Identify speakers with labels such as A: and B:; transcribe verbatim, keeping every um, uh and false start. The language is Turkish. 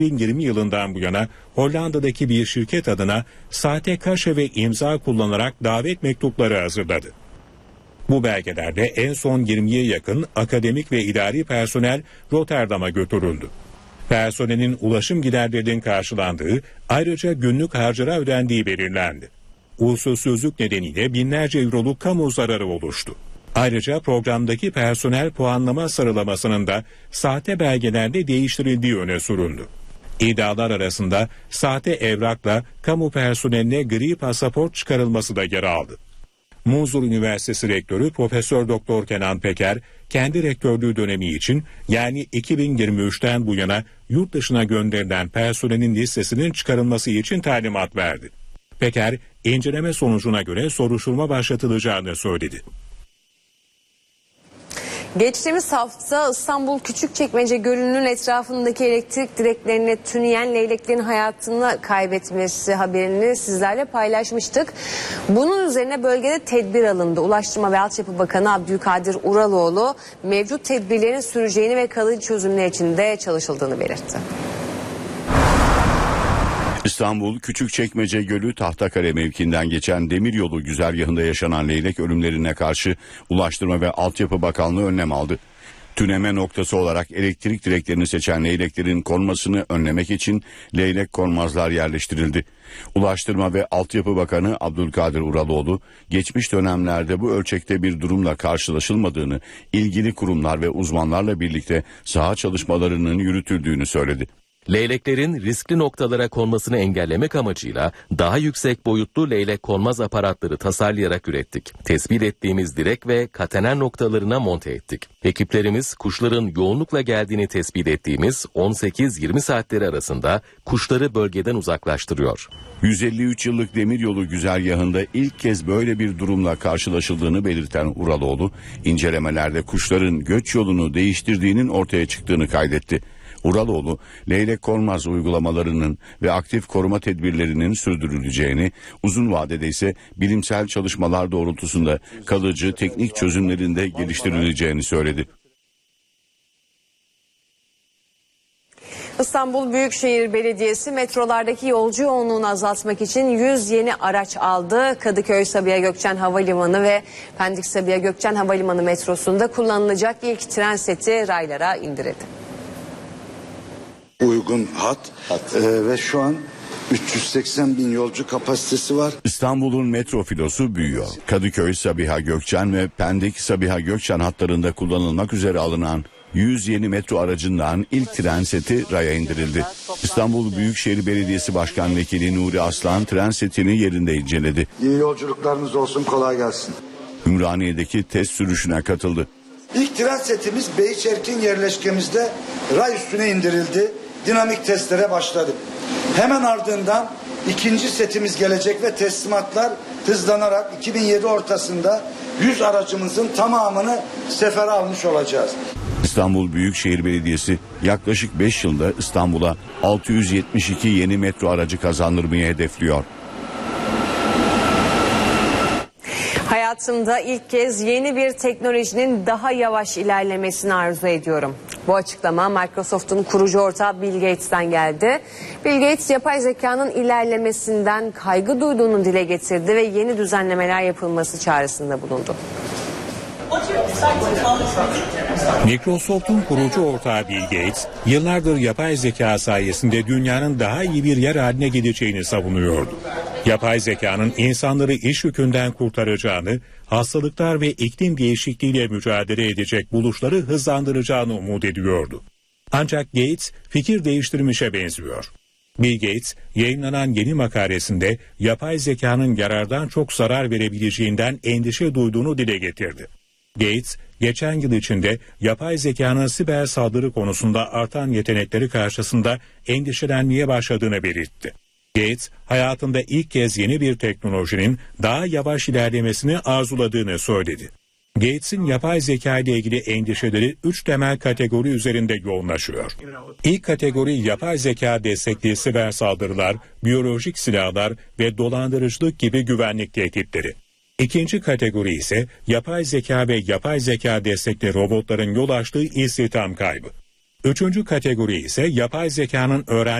A: iki bin yirmi yılından bu yana Hollanda'daki bir şirket adına sahte kaşe ve imza kullanarak davet mektupları hazırladı. Bu belgelerde en son yirmiye yakın akademik ve idari personel Rotterdam'a götürüldü. Personelin ulaşım giderlerinin karşılandığı, ayrıca günlük harcara ödendiği belirlendi. Usulsüzlük nedeniyle binlerce euroluk kamu zararı oluştu. Ayrıca programdaki personel puanlama sıralamasının da sahte belgelerde değiştirildiği öne sürüldü. İddialar arasında sahte evrakla kamu personeline gri pasaport çıkarılması da yer aldı. Munzur Üniversitesi Rektörü Profesör Doktor Kenan Peker, kendi rektörlüğü dönemi için yani iki bin yirmi üçten bu yana yurt dışına gönderilen personelin listesinin çıkarılması için talimat verdi. Peker, inceleme sonucuna göre soruşturma başlatılacağını söyledi.
B: Geçtiğimiz hafta İstanbul Küçükçekmece Gölü'nün etrafındaki elektrik direklerini tüneyen leyleklerin hayatını kaybetmesi haberini sizlerle paylaşmıştık. Bunun üzerine bölgede tedbir alındı. Ulaştırma ve Altyapı Bakanı Abdülkadir Uraloğlu mevcut tedbirlerin süreceğini ve kalıcı çözümler için de çalışıldığını belirtti.
C: İstanbul Küçükçekmece Gölü Tahtakale mevkiinden geçen demiryolu güzergahında yaşanan leylek ölümlerine karşı Ulaştırma ve Altyapı Bakanlığı önlem aldı. Tüneme noktası olarak elektrik direklerini seçen leyleklerin konmasını önlemek için leylek konmazlar yerleştirildi. Ulaştırma ve Altyapı Bakanı Abdülkadir Uraloğlu, geçmiş dönemlerde bu ölçekte bir durumla karşılaşılmadığını, ilgili kurumlar ve uzmanlarla birlikte saha çalışmalarının yürütüldüğünü söyledi.
D: Leyleklerin riskli noktalara konmasını engellemek amacıyla daha yüksek boyutlu leylek konmaz aparatları tasarlayarak ürettik. Tespit ettiğimiz direk ve katener noktalarına monte ettik. Ekiplerimiz kuşların yoğunlukla geldiğini tespit ettiğimiz on sekiz yirmi saatleri arasında kuşları bölgeden uzaklaştırıyor.
C: yüz elli üç yıllık demiryolu güzergahında ilk kez böyle bir durumla karşılaşıldığını belirten Uraloğlu, incelemelerde kuşların göç yolunu değiştirdiğinin ortaya çıktığını kaydetti. Uraloğlu, leylek konmaz uygulamalarının ve aktif koruma tedbirlerinin sürdürüleceğini, uzun vadede ise bilimsel çalışmalar doğrultusunda kalıcı teknik çözümlerin de geliştirileceğini söyledi.
B: İstanbul Büyükşehir Belediyesi metrolardaki yolcu yoğunluğunu azaltmak için yüz yeni araç aldı. Kadıköy Sabiha Gökçen Havalimanı ve Pendik Sabiha Gökçen Havalimanı metrosunda kullanılacak ilk tren seti raylara indirildi.
E: Uygun hat, hat. Ee, ve şu an üç yüz seksen bin yolcu kapasitesi var.
C: İstanbul'un metro filosu büyüyor. Kadıköy Sabiha Gökçen ve Pendik Sabiha Gökçen hatlarında kullanılmak üzere alınan yüz yeni metro aracından ilk tren seti raya indirildi. İstanbul Büyükşehir Belediyesi Başkan Vekili Nuri Aslan tren setini yerinde inceledi.
E: İyi yolculuklarınız olsun, kolay gelsin.
C: Ümraniye'deki test sürüşüne katıldı.
E: İlk tren setimiz Beyçerkin yerleşkemizde ray üstüne indirildi. Dinamik testlere başladık. Hemen ardından ikinci setimiz gelecek ve teslimatlar hızlanarak iki bin yedi ortasında yüz aracımızın tamamını sefere almış olacağız.
C: İstanbul Büyükşehir Belediyesi yaklaşık beş yılda İstanbul'a altı yüz yetmiş iki yeni metro aracı kazandırmayı hedefliyor.
B: Hayatımda ilk kez yeni bir teknolojinin daha yavaş ilerlemesini arzu ediyorum. Bu açıklama Microsoft'un kurucu ortağı Bill Gates'ten geldi. Bill Gates yapay zekanın ilerlemesinden kaygı duyduğunu dile getirdi ve yeni düzenlemeler yapılması çağrısında bulundu.
A: Microsoft'un kurucu ortağı Bill Gates, yıllardır yapay zeka sayesinde dünyanın daha iyi bir yer haline geleceğini savunuyordu. Yapay zekanın insanları iş yükünden kurtaracağını, hastalıklar ve iklim değişikliğiyle mücadele edecek buluşları hızlandıracağını umut ediyordu. Ancak Gates fikir değiştirmişe benziyor. Bill Gates, yayınlanan yeni makalesinde yapay zekanın yarardan çok zarar verebileceğinden endişe duyduğunu dile getirdi. Gates, geçen yıl içinde yapay zekanın siber saldırı konusunda artan yetenekleri karşısında endişelenmeye başladığını belirtti. Gates, hayatında ilk kez yeni bir teknolojinin daha yavaş ilerlemesini arzuladığını söyledi. Gates'in yapay zeka ile ilgili endişeleri üç temel kategori üzerinde yoğunlaşıyor. İlk kategori yapay zeka destekli siber saldırılar, biyolojik silahlar ve dolandırıcılık gibi güvenlik tehditleri. İkinci kategori ise yapay zeka ve yapay zeka destekli robotların yol açtığı istihdam kaybı. Üçüncü kategori ise yapay zekanın öğrenme